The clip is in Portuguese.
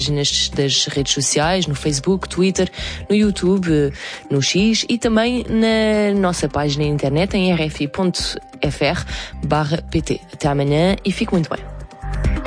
páginas das redes sociais, no Facebook, Twitter, no YouTube, no X e também na nossa página na internet em rfi.fr/pt. Até amanhã e fique muito bem.